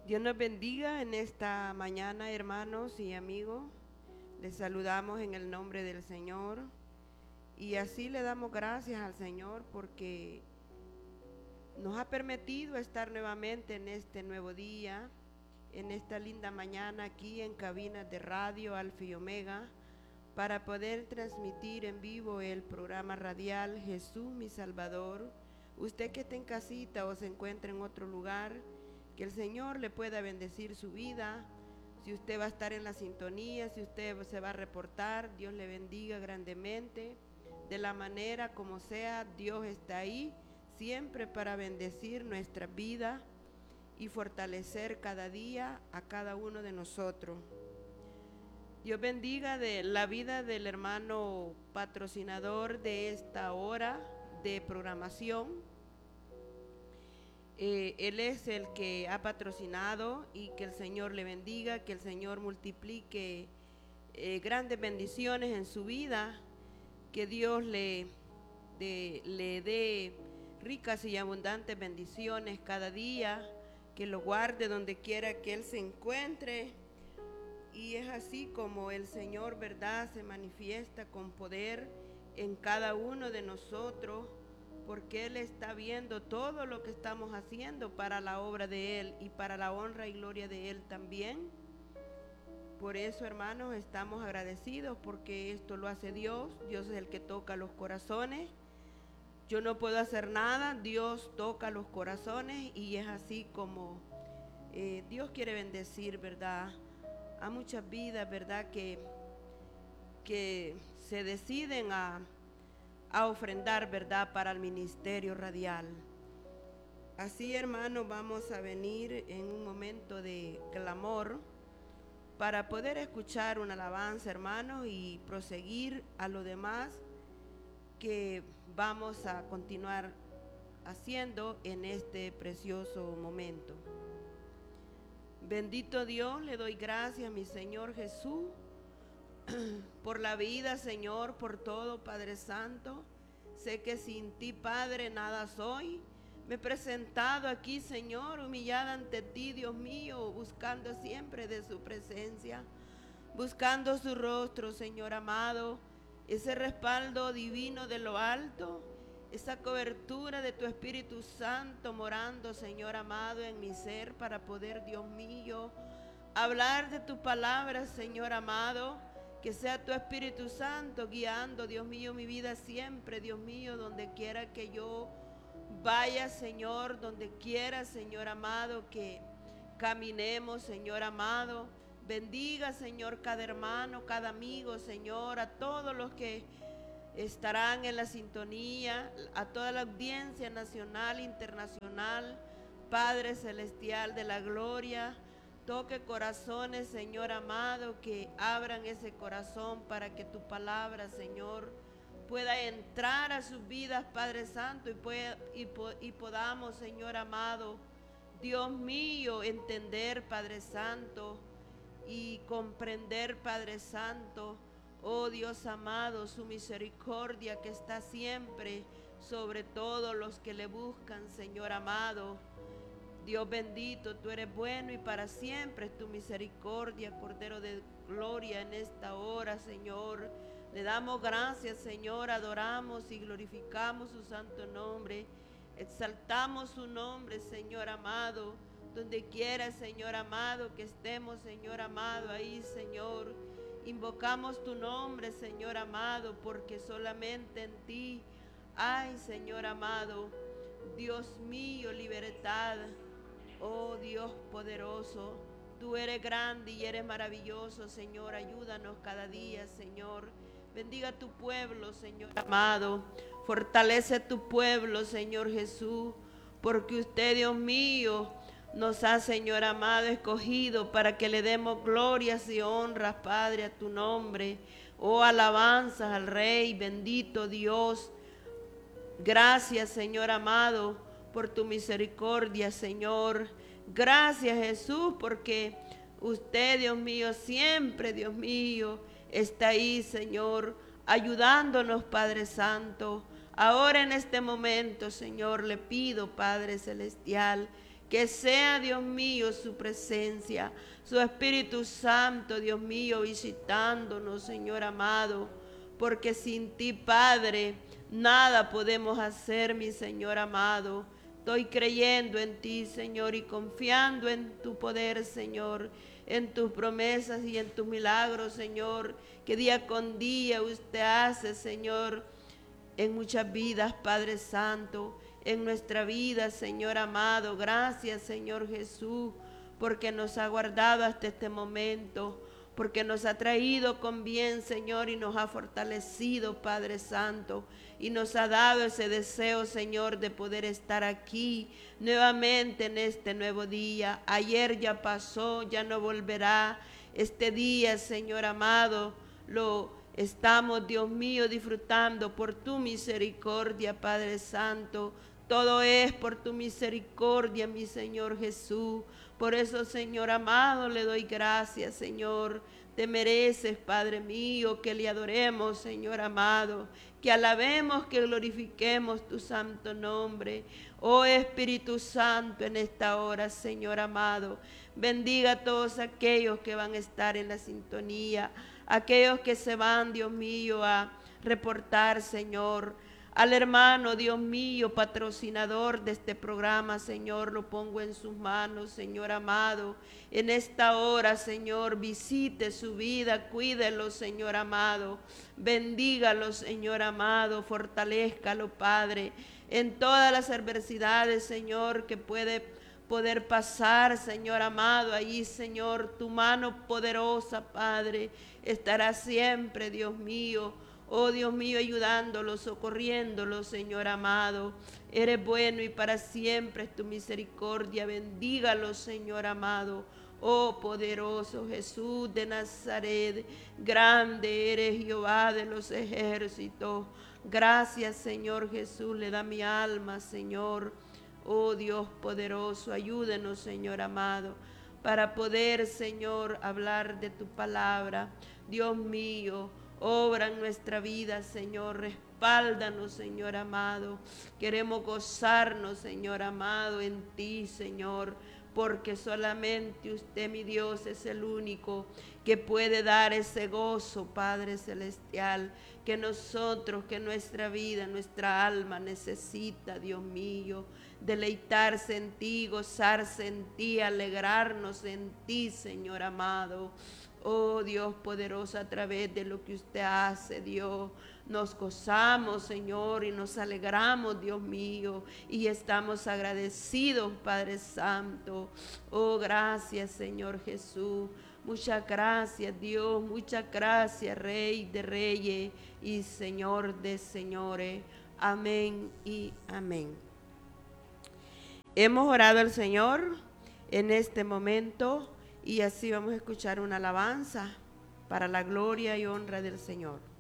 Dios nos bendiga en esta mañana, hermanos y amigos. Les saludamos en el nombre del Señor y así le damos gracias al Señor porque nos ha permitido estar nuevamente en este nuevo día, en esta linda mañana aquí en cabinas de radio Alfa y Omega, para poder transmitir en vivo el programa radial Jesús mi Salvador. Usted que esté en casita o se encuentra en otro lugar, que el Señor le pueda bendecir su vida. Si usted va a estar en la sintonía, si usted se va a reportar, Dios le bendiga grandemente. De la manera como sea, Dios está ahí siempre para bendecir nuestra vida y fortalecer cada día a cada uno de nosotros. Dios bendiga de la vida del hermano patrocinador de esta hora de programación. Él es el que ha patrocinado y que el Señor le bendiga, que el Señor multiplique grandes bendiciones en su vida, que Dios le dé ricas y abundantes bendiciones cada día, que lo guarde donde quiera que Él se encuentre. Y es así como el Señor, ¿verdad?, se manifiesta con poder en cada uno de nosotros, porque Él está viendo todo lo que estamos haciendo para la obra de Él y para la honra y gloria de Él también. Por eso, hermanos, estamos agradecidos porque esto lo hace Dios. Dios es el que toca los corazones. Yo no puedo hacer nada, Dios toca los corazones y es así como Dios quiere bendecir, ¿verdad?, a muchas vidas, ¿verdad?, que se deciden a ofrendar, ¿verdad?, para el ministerio radial. Así, hermanos, vamos a venir en un momento de clamor para poder escuchar una alabanza, hermanos, y proseguir a lo demás que vamos a continuar haciendo en este precioso momento. Bendito Dios, le doy gracias, mi Señor Jesús, por la vida, Señor, por todo, Padre Santo. Sé que sin ti, Padre, nada soy. Me he presentado aquí, Señor, humillada ante ti, Dios mío, buscando siempre de su presencia, buscando su rostro, Señor amado, ese respaldo divino de lo alto, esa cobertura de tu Espíritu Santo morando, Señor amado, en mi ser para poder, Dios mío, hablar de tu palabra, Señor amado. Que sea tu Espíritu Santo guiando, Dios mío, mi vida siempre, Dios mío, donde quiera que yo vaya, Señor, donde quiera, Señor amado, que caminemos, Señor amado. Bendiga, Señor, cada hermano, cada amigo, Señor, a todos los que estarán en la sintonía, a toda la audiencia nacional, internacional. Padre celestial de la gloria, toque corazones, Señor amado, que abran ese corazón para que tu palabra, Señor, pueda entrar a sus vidas, Padre Santo, y podamos, Señor amado, Dios mío, entender, Padre Santo, y comprender, Padre Santo, oh Dios amado, su misericordia que está siempre sobre todos los que le buscan, Señor amado. Dios bendito, tú eres bueno y para siempre es tu misericordia, Cordero de gloria, en esta hora, Señor. Le damos gracias, Señor, adoramos y glorificamos su santo nombre. Exaltamos su nombre, Señor amado. Donde quiera, Señor amado, que estemos, Señor amado, ahí, Señor. Invocamos tu nombre, Señor amado, porque solamente en ti hay, Señor amado, Dios mío, libertad. Oh Dios poderoso, tú eres grande y eres maravilloso, Señor. Ayúdanos cada día, Señor. Bendiga tu pueblo, Señor amado. Fortalece tu pueblo, Señor Jesús, porque usted, Dios mío, nos ha, Señor amado, escogido para que le demos glorias y honras, Padre, a tu nombre. Oh, alabanzas al Rey, bendito Dios. Gracias, Señor amado, por tu misericordia, Señor. Gracias, Jesús, porque usted, Dios mío, siempre, Dios mío, está ahí, Señor, ayudándonos, Padre Santo. Ahora en este momento, Señor, le pido, Padre Celestial, Que sea, Dios mío, su presencia, su Espíritu Santo, Dios mío, visitándonos, Señor amado, porque sin ti, Padre, nada podemos hacer, mi Señor amado. Estoy creyendo en ti, Señor, y confiando en tu poder, Señor, en tus promesas y en tus milagros, Señor, que día con día usted hace, Señor, en muchas vidas, Padre Santo, en nuestra vida, Señor amado. Gracias, Señor Jesús, porque nos ha guardado hasta este momento, porque nos ha traído con bien, Señor, y nos ha fortalecido, Padre Santo, y nos ha dado ese deseo, Señor, de poder estar aquí nuevamente en este nuevo día. Ayer ya pasó, ya no volverá. Este día, Señor amado, lo estamos, Dios mío, disfrutando por tu misericordia, Padre Santo. Todo es por tu misericordia, mi Señor Jesús. Por eso, Señor amado, le doy gracias, Señor. Te mereces, Padre mío, que le adoremos, Señor amado, que alabemos, que glorifiquemos tu santo nombre. Oh Espíritu Santo, en esta hora, Señor amado, bendiga a todos aquellos que van a estar en la sintonía, aquellos que se van, Dios mío, a reportar, Señor. Al hermano, Dios mío, patrocinador de este programa, Señor, lo pongo en sus manos, Señor amado. En esta hora, Señor, visite su vida, cuídelo, Señor amado. Bendígalo, Señor amado, fortalézcalo, Padre, en todas las adversidades, Señor, que poder pasar, Señor amado. Allí, Señor, tu mano poderosa, Padre, estará siempre, Dios mío. Oh Dios mío, ayudándolo, socorriéndolo, Señor amado. Eres bueno y para siempre es tu misericordia. Bendígalo, Señor amado. Oh poderoso Jesús de Nazaret, grande eres, Jehová de los ejércitos. Gracias, Señor Jesús, le da mi alma, Señor. Oh Dios poderoso, ayúdenos, Señor amado, para poder, Señor, hablar de tu palabra. Dios mío, obra en nuestra vida, Señor. Respáldanos, Señor amado. Queremos gozarnos, Señor amado, en ti, Señor, porque solamente usted, mi Dios, es el único que puede dar ese gozo, Padre celestial, que nosotros, que nuestra vida, nuestra alma necesita, Dios mío. Deleitarse en ti, gozarse en ti, alegrarnos en ti, Señor amado. Oh Dios poderoso, a través de lo que usted hace, Dios, nos gozamos, Señor, y nos alegramos, Dios mío, y estamos agradecidos, Padre Santo. Oh, gracias, Señor Jesús. Muchas gracias, Dios. Muchas gracias, Rey de Reyes y Señor de Señores. Amén y amén. Hemos orado al Señor en este momento y así vamos a escuchar una alabanza para la gloria y honra del Señor.